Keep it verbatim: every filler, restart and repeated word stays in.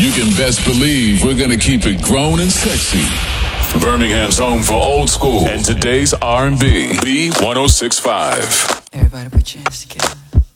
You can best believe we're gonna keep it grown and sexy. Birmingham's home for old school and today's R and B. B one oh six point five. Everybody put your hands together.